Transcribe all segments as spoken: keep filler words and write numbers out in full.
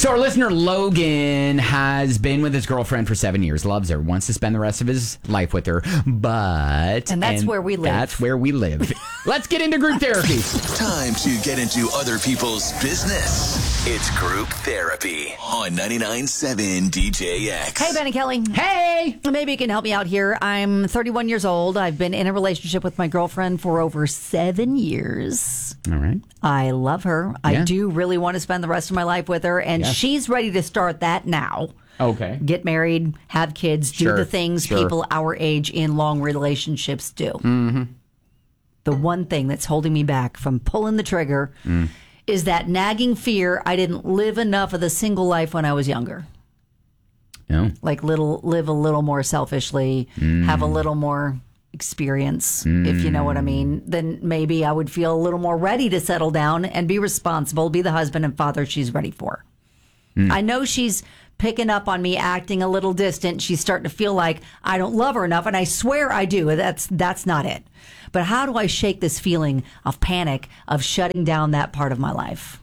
So our listener Logan has been with his girlfriend for seven years, loves her, wants to spend the rest of his life with her, but... And that's and where we live. That's where we live. Let's get into group therapy. Time to get into other people's business. It's Group Therapy on ninety-nine point seven D J X. Hey, Ben and Kelly. Hey! Maybe you can help me out here. I'm thirty-one years old. I've been in a relationship with my girlfriend for over seven years. All right. I love her. Yeah. I do really want to spend the rest of my life with her, and yes. she's ready to start that now. Okay. Get married, have kids, do sure. the things sure. people our age in long relationships do. Mm-hmm. The one thing that's holding me back from pulling the trigger mm. is that nagging fear I didn't live enough of the single life when I was younger. Oh. Like little, live a little more selfishly, mm. have a little more experience, mm. if you know what I mean. Then maybe I would feel a little more ready to settle down and be responsible, be the husband and father she's ready for. Mm. I know she's picking up on me acting a little distant. She's starting to feel like I don't love her enough, and I swear I do. That's that's not it. But how do I shake this feeling of panic, of shutting down that part of my life?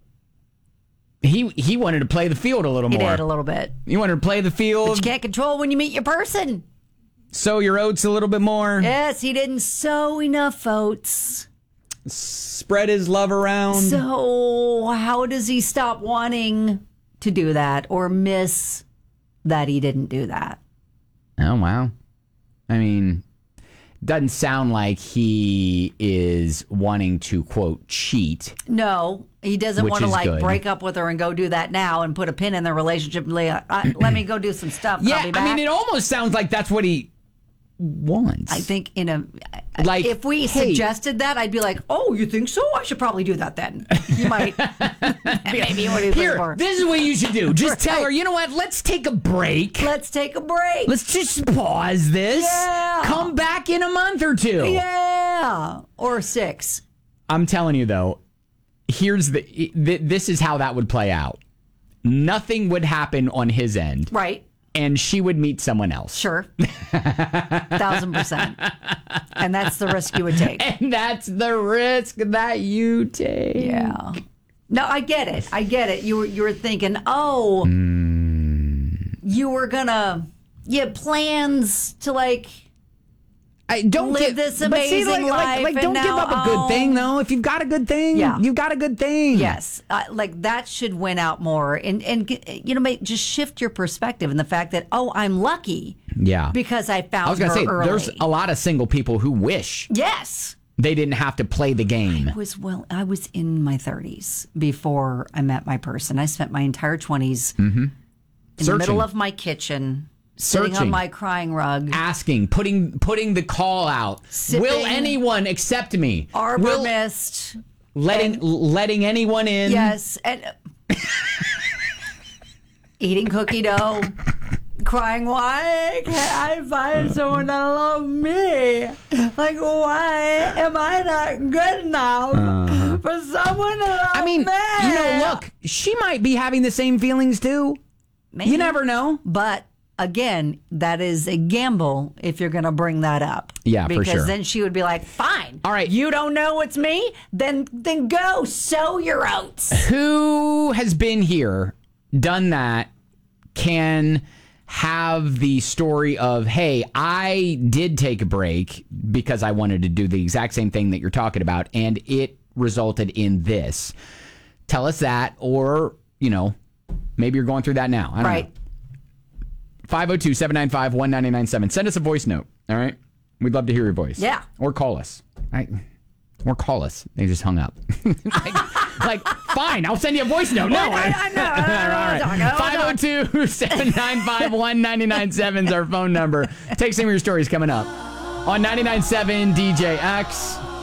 He he wanted to play the field a little he more. He did a little bit. He wanted to play the field. But you can't control when you meet your person. Sow your oats a little bit more. Yes, he didn't sow enough oats. Spread his love around. So how does he stop wanting to do that or miss that he didn't do that? Oh, wow. I mean, doesn't sound like he is wanting to, quote, cheat. No, he doesn't want to, like, good. break up with her and go do that now and put a pin in their relationship and lay, uh, let me go do some stuff. Yeah, I'll be back. I mean, it almost sounds like that's what he wants. I think in a... Like, if we hey, suggested that, I'd be like, oh, you think so? I should probably do that then. You might. Maybe what he's Here, for. this is what you should do. Just right. tell her, you know what? Let's take a break. Let's take a break. Let's just pause this. Yeah. Come back in a month or two. Yeah. Or six. I'm telling you, though, here's the... Th- this is how that would play out. Nothing would happen on his end. Right. And she would meet someone else. Sure. Thousand percent. And that's the risk you would take. And that's the risk that you take. Yeah. No, I get it. I get it. You were you were thinking, oh, mm. you were gonna you had plans to like I don't live get, this amazing see, like, life. Like, like don't now, give up a good oh, thing, though. If you've got a good thing, yeah. you've got a good thing. Yes, uh, like that should win out more, and and you know, make, just shift your perspective and the fact that oh, I'm lucky. Yeah, because I found. I was gonna her say early. There's a lot of single people who wish. Yes. They didn't have to play the game. I was well. I was in my thirties before I met my person. I spent my entire twenties mm-hmm. in Searching. the middle of my kitchen. Sitting Searching, on my crying rug, asking, putting putting the call out. Will anyone accept me? Arbor Will, mist, letting and, letting anyone in. Yes, and eating cookie dough, crying. Why can't I find someone that love me? Like, why am I not good enough uh, for someone to love I mean, me? you know, look, she might be having the same feelings too. Maybe. You never know, but. Again, that is a gamble if you're going to bring that up. Yeah, because for sure. Because then she would be like, fine. All right. You don't know it's me? Then then go sow your oats. Who has been here, done that, can have the story of, hey, I did take a break because I wanted to do the exact same thing that you're talking about, and it resulted in this. Tell us that, or, you know, maybe you're going through that now. I don't right. know. five oh two, seven nine five, one nine nine seven. Send us a voice note, all right? We'd love to hear your voice. Yeah. Or call us. I, or call us. They just hung up. like, like, fine, I'll send you a voice note. No, I, I know. All right. five oh two, seven nine five, one nine nine seven is our phone number. Take some of your stories coming up on ninety-nine point seven D J X.